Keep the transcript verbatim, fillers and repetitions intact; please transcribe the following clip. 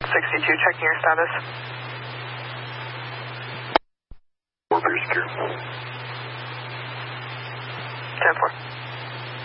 sixty-two, checking your status. Four, very secure. ten four.